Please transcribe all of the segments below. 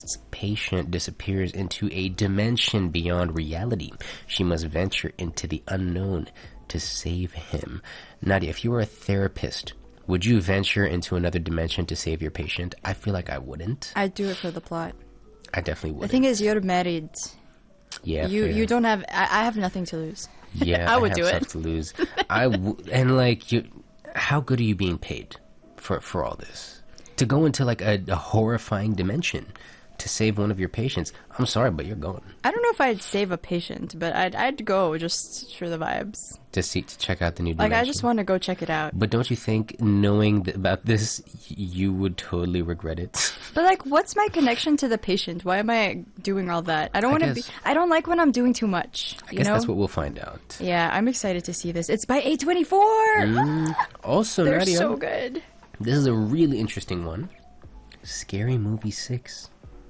patient disappears into a dimension beyond reality. She must venture into the unknown to save him. Nadia, if you were a therapist, would you venture into another dimension to save your patient? I feel like I wouldn't. I'd do it for the plot. I definitely would. The thing is, you're married. Yeah, you don't have. I have nothing to lose. Yeah, I would do have it. to lose. And like you, how good are you being paid for all this? To go into like a horrifying dimension to save one of your patients. I'm sorry, but you're going. I don't know if I'd save a patient, but I'd go just for the vibes. To check out the new dimension. Like, I just want to go check it out. But don't you think, knowing about this, you would totally regret it? But like, what's my connection to the patient? Why am I doing all that? I don't want to be. I don't like when I'm doing too much. I guess that's what we'll find out. Yeah, I'm excited to see this. It's by A24. Also, They're Nadia, so good. This is a really interesting one. Scary Movie 6.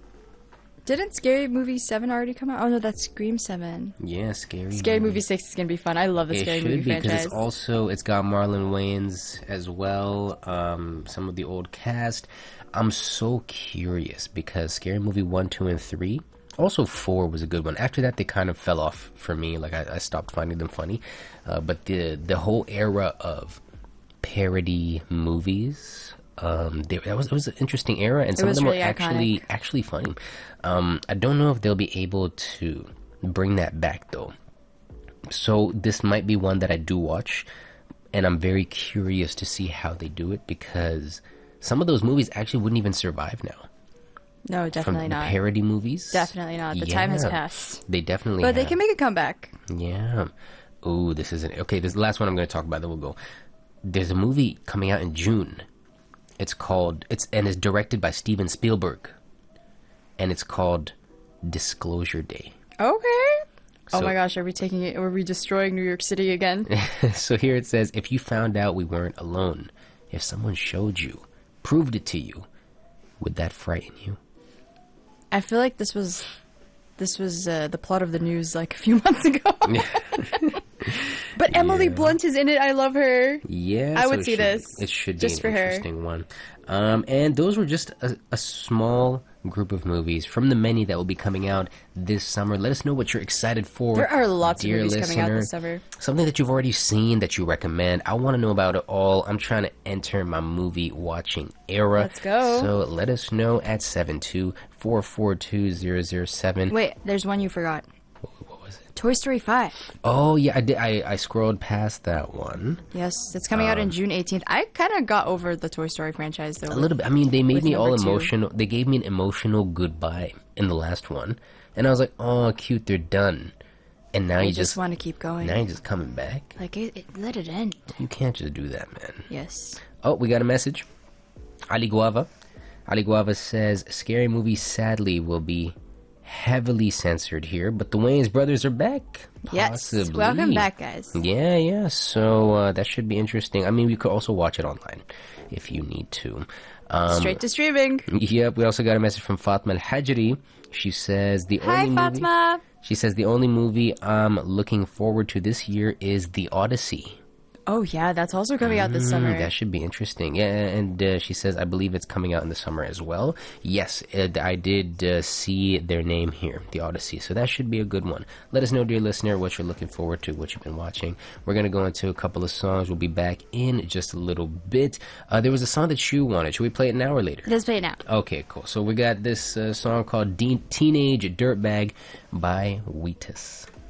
Didn't Scary Movie 7 already come out? Oh no, that's Scream 7. Yeah, Scary Movie 6 is gonna be fun. I love the Scary Movie franchise. It's got Marlon Wayans as well. Some of the old cast. I'm so curious because Scary Movie 1, 2, and 3. Also 4 was a good one. After that, they kind of fell off for me. Like I stopped finding them funny. But the whole era of parody movies. It was an interesting era, and some of them really were actually funny. I don't know if they'll be able to bring that back though. So this might be one that I do watch, and I'm very curious to see how they do it because some of those movies actually wouldn't even survive now. No, definitely From not. The parody movies, Definitely not. The time has passed. They definitely, but they can make a comeback. Yeah. Ooh, this is okay. This is the last one I'm going to talk about. Then we'll go. There's a movie coming out in June. It's directed by Steven Spielberg, and it's called Disclosure Day. Okay. Oh my gosh, are we taking it? Are we destroying New York City again? So here it says, if you found out we weren't alone, if someone showed you, proved it to you, would that frighten you? I feel like this was the plot of the news like a few months ago. But Emily Blunt is in it. I love her. Yeah, I would see this. It should be just an interesting one. And those were just a small group of movies from the many that will be coming out this summer. Let us know what you're excited for. There are lots of dear movies listener. coming out this summer. Something that you've already seen that you recommend. I want to know about it all. I'm trying to enter my movie watching era. Let's go. So let us know at 724420007. Wait, there's one you forgot. What was it? Toy Story 5. Oh, yeah, I did. I scrolled past that one. Yes, it's coming out on June 18th. I kind of got over the Toy Story franchise, though. A little bit. I mean, they made me all number 2. emotional. They gave me an emotional goodbye in the last one. And I was like, oh, cute, they're done. And now you just want to keep going. Now you're just coming back. Like, let it end. You can't just do that, man. Yes. Oh, we got a message. Ali Guava. Ali Guava says, Scary Movie sadly will be heavily censored here, but the Wayans brothers are back. Yes. Possibly. Welcome back, guys. Yeah. So that should be interesting. I mean, we could also watch it online if you need to. Straight to streaming. Yep. We also got a message from Fatma Al-Hajri. She says Hi, Fatma. She says the only movie I'm looking forward to this year is The Odyssey. Oh, yeah, that's also coming out this summer. That should be interesting. Yeah, and she says, I believe it's coming out in the summer as well. Yes, I did see their name here, The Odyssey. So that should be a good one. Let us know, dear listener, what you're looking forward to, what you've been watching. We're going to go into a couple of songs. We'll be back in just a little bit. There was a song that you wanted. Should we play it now or later? Let's play it now. Okay, cool. So we got this song called Teenage Dirtbag by Wheatus.